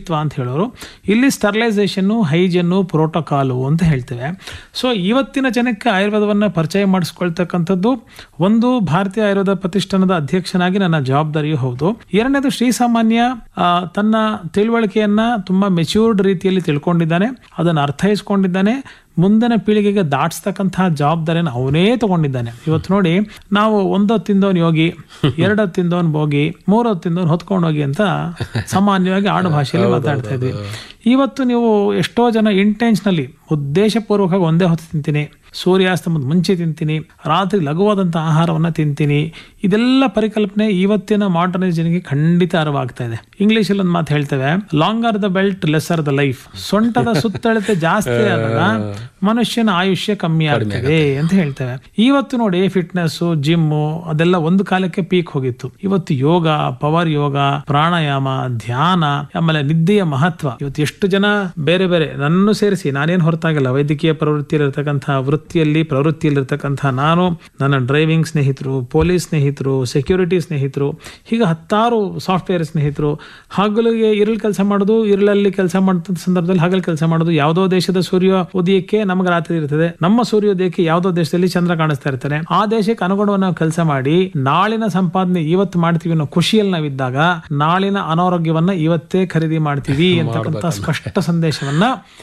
ಶುಚಿತ್ವ ಅಂತ ಹೇಳೋರು. ಇಲ್ಲಿ ಸ್ಟರ್ಲೈಸೇಷನ್ನು, ಹೈಜನ್ನು, ಪ್ರೋಟೋಕಾಲು ಅಂತ ಹೇಳ್ತೇವೆ. ಸೊ ಇವತ್ತಿನ ಜನಕ್ಕೆ ಆಯುರ್ವೇದವನ್ನು ಪರಿಚಯ ಮಾಡಿಸ್ಕೊಳ್ತಕ್ಕಂಥದ್ದು ಒಂದು, ಭಾರತೀಯ ಆಯುರ್ವೇದ ಪ್ರತಿಷ್ಠಾನದ ಅಧ್ಯಕ್ಷನಾಗಿ ನನ್ನ ಜವಾಬ್ದಾರಿಯೂ ಹೌದು. ಎರಡನೇದು, ಶ್ರೀಸಾಮಾನ್ಯ ತನ್ನ ತಿಳುವಳಿಕೆಯನ್ನ ತುಂಬಾ ಮೆಚ್ಯೂರ್ಡ್ ರೀತಿಯಲ್ಲಿ ತಿಳ್ಕೊಂಡಿದ್ದಾನೆ, ಅದನ್ನು ಅರ್ಥೈಸ್ಕೊಂಡಿದ್ದಾನೆ, ಮುಂದಿನ ಪೀಳಿಗೆಗೆ ದಾಟಿಸ್ತಕ್ಕಂತಹ ಜವಾಬ್ದಾರಿಯನ್ನು ಅವನೇ ತಗೊಂಡಿದ್ದಾನೆ. ಇವತ್ತು ನೋಡಿ, ನಾವು ಒಂದೊತ್ತು ತಿಂದವನ್ ಯೋಗಿ, ಎರಡೊತ್ತು ತಿಂದವನ್ ಭೋಗಿ, ಮೂರೊತ್ತು ತಿಂದವನ್ ಹೊತ್ಕೊಂಡು ಹೋಗಿ ಅಂತ ಸಾಮಾನ್ಯವಾಗಿ ಆಡು ಭಾಷೆಯಲ್ಲಿ ಮಾತಾಡ್ತಾ ಇದ್ವಿ. ಇವತ್ತು ನೀವು ಎಷ್ಟೋ ಜನ ಇಂಟೆನ್ಷನಲಿ, ಉದ್ದೇಶಪೂರ್ವಕವಾಗಿ ಒಂದೇ ಹೊತ್ತು ತಿಂತೀನಿ, ಸೂರ್ಯಾಸ್ತಮದ ಮುಂಚೆ ತಿಂತೀನಿ, ರಾತ್ರಿ ಲಘುವಾದಂಥ ಆಹಾರವನ್ನು ತಿಂತೀನಿ, ಇದೆಲ್ಲ ಪರಿಕಲ್ಪನೆ ಇವತ್ತಿನ ಮಾಡರ್ನ್ ಜನರಿಗೆ ಖಂಡಿತ ಅರಿವಾಗ್ತಾ ಇದೆ. ಇಂಗ್ಲಿಷಲ್ಲಿ ಒಂದು ಮಾತು ಹೇಳ್ತೇವೆ, longer the belt lesser the life. ಸೊಂಟದ ಸುತ್ತಳತೆ ಜಾಸ್ತಿ ಆದಾಗ ಮನುಷ್ಯನ ಆಯುಷ್ಯ ಕಮ್ಮಿ ಆಗ್ತದೆ ಅಂತ ಹೇಳ್ತೇವೆ. ಇವತ್ತು ನೋಡಿ, ಫಿಟ್ನೆಸ್, ಜಿಮ್ಮು ಅದೆಲ್ಲ ಒಂದು ಕಾಲಕ್ಕೆ ಪೀಕ್ ಹೋಗಿತ್ತು. ಇವತ್ತು ಯೋಗ, ಪವರ್ ಯೋಗ, ಪ್ರಾಣಾಯಾಮ, ಧ್ಯಾನ, ಆಮೇಲೆ ನಿದ್ದೆಯ ಮಹತ್ವ. ಇವತ್ತು ಎಷ್ಟು ಜನ ಬೇರೆ ಬೇರೆ, ನನ್ನನ್ನು ಸೇರಿಸಿ, ನಾನೇನು ಹೊರತಾಗಲ್ಲ, ವೈದ್ಯಕೀಯ ಪ್ರವೃತ್ತಿಯಲ್ಲಿರ್ತಕ್ಕಂತಹ ಪ್ರವೃತ್ತಿಯಲ್ಲಿರ್ತಕ್ಕಂಥ ನಾನು, ನನ್ನ ಡ್ರೈವಿಂಗ್ ಸ್ನೇಹಿತರು, ಪೊಲೀಸ್ ಸ್ನೇಹಿತರು, ಸೆಕ್ಯೂರಿಟಿ ಸ್ನೇಹಿತರು, ಹೀಗೆ ಹತ್ತಾರು ಸಾಫ್ಟ್ವೇರ್ ಸ್ನೇಹಿತರು, ಹಗಲಿಗೆ ಇರಲ್ ಕೆಲಸ ಮಾಡೋದು, ಇರಲಲ್ಲಿ ಕೆಲಸ ಮಾಡಿದ ಸಂದರ್ಭದಲ್ಲಿ ಹಗಲು ಕೆಲಸ ಮಾಡೋದು. ಯಾವುದೋ ದೇಶದ ಸೂರ್ಯ ಉದಯಕ್ಕೆ ನಮಗೆ ರಾತ್ರಿ ಇರ್ತದೆ, ನಮ್ಮ ಸೂರ್ಯೋದಯಕ್ಕೆ ಯಾವುದೋ ದೇಶದಲ್ಲಿ ಚಂದ್ರ ಕಾಣಿಸ್ತಾ ಇರ್ತಾನೆ. ಆ ದೇಶಕ್ಕೆ ಅನುಗುಣವಾಗಿ ನಾವು ಕೆಲಸ ಮಾಡಿ ನಾಳಿನ ಸಂಪಾದನೆ ಇವತ್ತು ಮಾಡ್ತೀವಿ ಅನ್ನೋ ಖುಷಿಯಲ್ಲಿ ನಾವಿದ್ದಾಗ ನಾಳಿನ ಅನಾರೋಗ್ಯವನ್ನ ಇವತ್ತೇ ಖರೀದಿ ಮಾಡ್ತೀವಿ ಅಂತಕ್ಕಂಥ ಸ್ಪಷ್ಟ ಸಂದೇಶವನ್ನ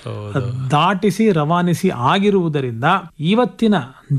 ದಾಟಿಸಿ ರವಾನಿಸಿ ಆಗಿರುವುದರಿಂದ ಇವತ್ತಿನ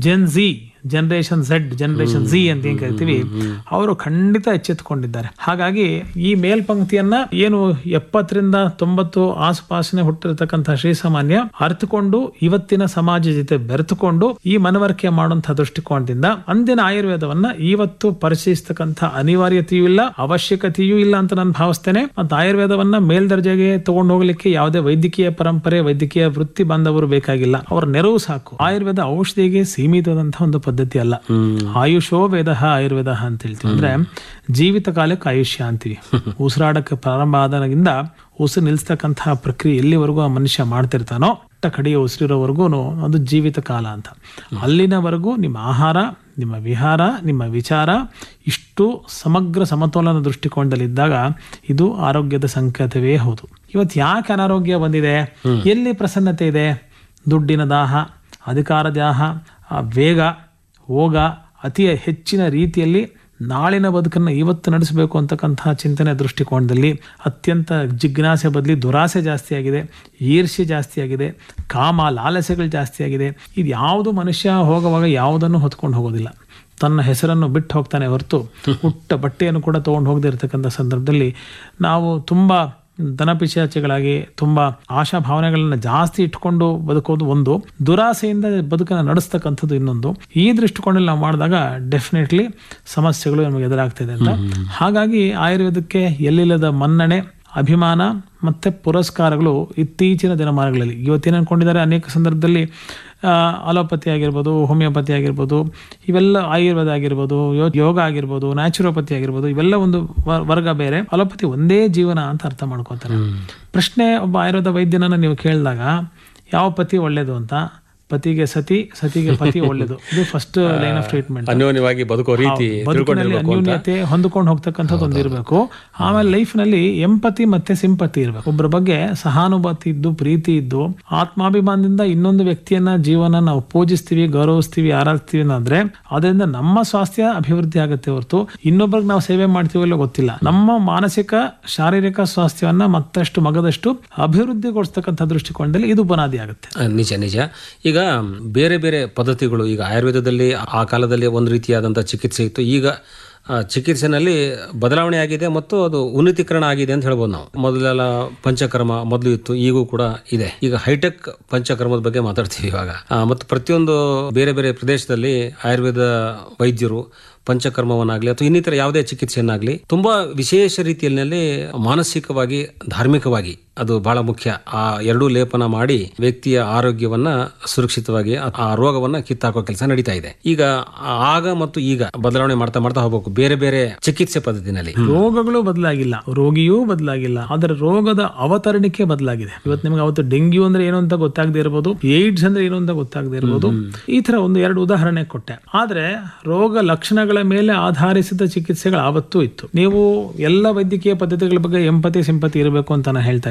ಜನರೇಷನ್ ಝಿ ಅಂತ ಏನ್ ಕರಿತೀವಿ, ಅವರು ಖಂಡಿತ ಎಚ್ಚೆತ್ತುಕೊಂಡಿದ್ದಾರೆ. ಹಾಗಾಗಿ ಈ ಮೇಲ್ಪಂಕ್ತಿಯನ್ನ ಏನು 70ರಿಂದ 90 ಆಸುಪಾಸಿನ ಹುಟ್ಟಿರತಕ್ಕಂತಹ ಶ್ರೀಸಾಮಾನ್ಯ ಅರ್ಥಕೊಂಡು ಇವತ್ತಿನ ಸಮಾಜ ಜೊತೆ ಬೆರೆತುಕೊಂಡು ಈ ಮನವರಿಕೆ ಮಾಡುವಂತಹ ದೃಷ್ಟಿಕೋನದಿಂದ ಅಂದಿನ ಆಯುರ್ವೇದವನ್ನ ಇವತ್ತು ಪರಿಚಯಿಸತಕ್ಕಂಥ ಅನಿವಾರ್ಯತೆಯೂ ಇಲ್ಲ, ಅವಶ್ಯಕತೆಯೂ ಇಲ್ಲ ಅಂತ ನಾನು ಭಾವಿಸ್ತೇನೆ. ಮತ್ತು ಆಯುರ್ವೇದವನ್ನ ಮೇಲ್ದರ್ಜೆಗೆ ತಗೊಂಡು ಹೋಗ್ಲಿಕ್ಕೆ ಯಾವುದೇ ವೈದ್ಯಕೀಯ ಪರಂಪರೆ, ವೈದ್ಯಕೀಯ ವೃತ್ತಿ ಬಾಂಧವರು ಬೇಕಾಗಿಲ್ಲ, ಅವರ ನೆರವು ಸಾಕು. ಆಯುರ್ವೇದ ಔಷಧಿಗೆ ಸೀಮಿತವಾದಂತಹ ಒಂದು ಪದ್ಧತಿ ಅಲ್ಲ. ಆಯುಷೋ ವೇದ ಆಯುರ್ವೇದ ಅಂತ ಹೇಳ್ತೀವಿ. ಅಂದ್ರೆ ಜೀವಿತ ಕಾಲಕ್ಕೆ ಆಯುಷ್ಯ ಅಂತೀವಿ. ಉಸಿರಾಡಕ್ಕೆ ಪ್ರಾರಂಭ ಆದಾಗಿಂದ ಉಸಿರು ನಿಲ್ಲಿಸ್ತಕ್ಕಂತಹ ಪ್ರಕ್ರಿಯೆ ಎಲ್ಲಿವರೆಗೂ ಆ ಮನುಷ್ಯ ಮಾಡ್ತಿರ್ತಾನೋ, ಕಡೆಯ ಉಸಿರಿರೋವರೆಗೂ ಅದು ಜೀವಿತ ಕಾಲ ಅಂತ. ಅಲ್ಲಿನವರೆಗೂ ನಿಮ್ಮ ಆಹಾರ, ನಿಮ್ಮ ವಿಹಾರ, ನಿಮ್ಮ ವಿಚಾರ ಇಷ್ಟು ಸಮಗ್ರ ಸಮತೋಲನ ದೃಷ್ಟಿಕೋನದಲ್ಲಿದ್ದಾಗ ಇದು ಆರೋಗ್ಯದ ಸಂಕೇತವೇ ಹೌದು. ಇವತ್ತು ಯಾಕೆ ಅನಾರೋಗ್ಯ ಬಂದಿದೆ? ಎಲ್ಲಿ ಪ್ರಸನ್ನತೆ ಇದೆ? ದುಡ್ಡಿನ ದಾಹ, ಅಧಿಕಾರ ದಾಹ, ವೇಗ, ಹೋಗ, ಅತಿ ಹೆಚ್ಚಿನ ರೀತಿಯಲ್ಲಿ ನಾಳಿನ ಬದುಕನ್ನು ಇವತ್ತು ನಡೆಸಬೇಕು ಅಂತಕ್ಕಂತಹ ಚಿಂತನೆ ದೃಷ್ಟಿಕೋನದಲ್ಲಿ ಅತ್ಯಂತ ಜಿಜ್ಞಾಸೆ ಬದಲಿ ದುರಾಸೆ ಜಾಸ್ತಿ ಆಗಿದೆ, ಈರ್ಷ್ಯೆ ಜಾಸ್ತಿ ಆಗಿದೆ, ಕಾಮ ಲಾಲಸೆಗಳು ಜಾಸ್ತಿ ಆಗಿದೆ. ಇದು ಯಾವುದು ಮನುಷ್ಯ ಹೋಗುವಾಗ ಯಾವುದನ್ನು ಹೊತ್ಕೊಂಡು ಹೋಗೋದಿಲ್ಲ. ತನ್ನ ಹೆಸರನ್ನು ಬಿಟ್ಟು ಹೋಗ್ತಾನೆ ಹೊರತು ಹುಟ್ಟ ಬಟ್ಟೆಯನ್ನು ಕೂಡ ತೊಗೊಂಡು ಹೋಗದೇ ಇರತಕ್ಕಂಥ ಸಂದರ್ಭದಲ್ಲಿ ನಾವು ತುಂಬ ದನಪಿಶಾಚಿಗಳಾಗಿ ತುಂಬ ಆಶಾ ಭಾವನೆಗಳನ್ನ ಜಾಸ್ತಿ ಇಟ್ಕೊಂಡು ಬದುಕೋದು ಒಂದು, ದುರಾಸೆಯಿಂದ ಬದುಕನ್ನು ನಡೆಸ್ತಕ್ಕಂಥದ್ದು ಇನ್ನೊಂದು. ಈ ದೃಷ್ಟಿಕೋನದಲ್ಲಿ ನಾವು ಮಾಡಿದಾಗ ಡೆಫಿನೆಟ್ಲಿ ಸಮಸ್ಯೆಗಳು ನಮಗೆ ಎದುರಾಗ್ತಿದೆ ಅಂತ. ಹಾಗಾಗಿ ಆಯುರ್ವೇದಕ್ಕೆ ಎಲ್ಲಿಲ್ಲದ ಮನ್ನಣೆ, ಅಭಿಮಾನ ಮತ್ತೆ ಪುರಸ್ಕಾರಗಳು ಇತ್ತೀಚಿನ ದಿನಮಾನಗಳಲ್ಲಿ ಇವತ್ತೇನು ಅನ್ಕೊಂಡಿದ್ದಾರೆ, ಅನೇಕ ಸಂದರ್ಭದಲ್ಲಿ ಅಲೋಪತಿ ಆಗಿರ್ಬೋದು, ಹೋಮಿಯೋಪತಿ ಆಗಿರ್ಬೋದು, ಇವೆಲ್ಲ ಆಯುರ್ವೇದ ಆಗಿರ್ಬೋದು, ಯೋಗ ಆಗಿರ್ಬೋದು, ನ್ಯಾಚುರೋಪತಿ ಆಗಿರ್ಬೋದು, ಇವೆಲ್ಲ ಒಂದು ವರ್ಗ ಬೇರೆ, ಅಲೋಪತಿ ಒಂದೇ ಜೀವನ ಅಂತ ಅರ್ಥ ಮಾಡ್ಕೋತಾರೆ. ಪ್ರಶ್ನೆ, ಒಬ್ಬ ಆಯುರ್ವೇದ ವೈದ್ಯನನ್ನು ನೀವು ಕೇಳಿದಾಗ ಯಾವ ಪತಿ ಒಳ್ಳೇದು ಅಂತ, ಪತಿಗೆ ಸತಿ, ಸತಿಗೆ ಪತಿ ಒಳ್ಳೇದು. ಇದು ಫಸ್ಟ್ ಲೈನ್ ಆಫ್ ಟ್ರೀಟ್ಮೆಂಟ್. ಅನ್ಯೋನ್ಯವಾಗಿ ಬದುಕೋ ರೀತಿ, ಬದುಕಿನಲ್ಲಿ ಅನ್ಯೋನ್ಯತೆ ಹೊಂದ್ಕೊಂಡು ಹೋಗ್ತಕ್ಕಂಥದ್ದು ಒಂದು ಇರಬೇಕು. ಆಮೇಲೆ ಲೈಫ್ ನಲ್ಲಿ ಎಂಪತಿ ಮತ್ತೆ ಸಿಂಪತಿ ಇರಬೇಕು. ಒಬ್ಬರ ಬಗ್ಗೆ ಸಹಾನುಭೂತಿ ಇದ್ದು, ಪ್ರೀತಿ ಇದ್ದು, ಆತ್ಮಾಭಿಮಾನದಿಂದ ಇನ್ನೊಂದು ವ್ಯಕ್ತಿಯನ್ನ, ಜೀವನ ನಾವು ಪೂಜಿಸ್ತೀವಿ, ಗೌರವಿಸ್ತೀವಿ, ಆರಾಧಿಸ್ತೀವಿ ಅಂದ್ರೆ ಅದರಿಂದ ನಮ್ಮ ಸ್ವಾಸ್ಥ್ಯ ಅಭಿವೃದ್ಧಿ ಆಗುತ್ತೆ ಹೊರತು ಇನ್ನೊಬ್ಬರಿಗೆ ನಾವು ಸೇವೆ ಮಾಡ್ತೀವಲ್ಲ ಗೊತ್ತಿಲ್ಲ. ನಮ್ಮ ಮಾನಸಿಕ ಶಾರೀರಿಕ ಸ್ವಾಸ್ಥ್ಯವನ್ನ ಮತ್ತಷ್ಟು ಮಗದಷ್ಟು ಅಭಿವೃದ್ಧಿಗೊಳಿಸ್ತಕ್ಕಂಥ ದೃಷ್ಟಿಕೋನದಲ್ಲಿ ಇದು ಬುನಾದಿ ಆಗುತ್ತೆ. ನಿಜ ನಿಜ. ಈಗ ಬೇರೆ ಬೇರೆ ಪದ್ಧತಿಗಳು, ಈಗ ಆಯುರ್ವೇದದಲ್ಲಿ ಆ ಕಾಲದಲ್ಲಿ ಒಂದು ರೀತಿಯಾದಂತಹ ಚಿಕಿತ್ಸೆ ಇತ್ತು. ಈಗ ಚಿಕಿತ್ಸೆನಲ್ಲಿ ಬದಲಾವಣೆ ಆಗಿದೆ ಮತ್ತು ಅದು ಉನ್ನತೀಕರಣ ಆಗಿದೆ ಅಂತ ಹೇಳ್ಬೋದು ನಾವು. ಮೊದಲೆಲ್ಲ ಪಂಚಕರ್ಮ ಮೊದಲು ಇತ್ತು, ಈಗೂ ಕೂಡ ಇದೆ. ಈಗ ಹೈಟೆಕ್ ಪಂಚಕರ್ಮದ ಬಗ್ಗೆ ಮಾತಾಡ್ತೀವಿ ಇವಾಗ. ಮತ್ತು ಪ್ರತಿಯೊಂದು ಬೇರೆ ಬೇರೆ ಪ್ರದೇಶದಲ್ಲಿ ಆಯುರ್ವೇದ ವೈದ್ಯರು ಪಂಚಕರ್ಮವನ್ನಾಗ್ಲಿ ಅಥವಾ ಇನ್ನಿತರ ಯಾವುದೇ ಚಿಕಿತ್ಸೆಯನ್ನಾಗ್ಲಿ ತುಂಬಾ ವಿಶೇಷ ರೀತಿಯಲ್ಲಿ ಮಾನಸಿಕವಾಗಿ, ಧಾರ್ಮಿಕವಾಗಿ ಅದು ಬಹಳ ಮುಖ್ಯ. ಆ ಎರಡೂ ಲೇಪನ ಮಾಡಿ ವ್ಯಕ್ತಿಯ ಆರೋಗ್ಯವನ್ನ ಸುರಕ್ಷಿತವಾಗಿ ಆ ರೋಗವನ್ನ ಕಿತ್ತಾಕೋ ಕೆಲಸ ನಡೀತಾ ಇದೆ. ಈಗ ಆಗ ಮತ್ತು ಈಗ ಬದಲಾವಣೆ ಮಾಡ್ತಾ ಮಾಡ್ತಾ ಹೋಗ್ಬೇಕು ಬೇರೆ ಬೇರೆ ಚಿಕಿತ್ಸೆ ಪದ್ಧತಿನಲ್ಲಿ. ರೋಗಗಳು ಬದಲಾಗಿಲ್ಲ, ರೋಗಿಯೂ ಬದಲಾಗಿಲ್ಲ, ಆದರೆ ರೋಗದ ಅವತರಣಿಕೆ ಬದಲಾಗಿದೆ. ಇವತ್ತು ನಿಮ್ಗೆ ಅವತ್ತು ಡೆಂಗ್ಯೂ ಅಂದ್ರೆ ಏನು ಅಂತ ಗೊತ್ತಾಗದೇ ಇರಬಹುದು, ಏಡ್ಸ್ ಅಂದ್ರೆ ಏನು ಅಂತ ಗೊತ್ತಾಗದೇ ಇರಬಹುದು. ಈ ತರ ಒಂದು ಎರಡು ಉದಾಹರಣೆ ಕೊಟ್ಟೆ. ಆದ್ರೆ ರೋಗ ಲಕ್ಷಣಗಳ ಮೇಲೆ ಆಧರಿಸಿದ ಚಿಕಿತ್ಸೆಗಳು ಆವತ್ತೂ ಇತ್ತು. ನೀವು ಎಲ್ಲ ವೈದ್ಯಕೀಯ ಪದ್ಧತಿಗಳ ಬಗ್ಗೆ ಎಂಪತಿ ಸಿಂಪತಿ ಇರಬೇಕು ಅಂತ ನಾನು ಹೇಳ್ತಾ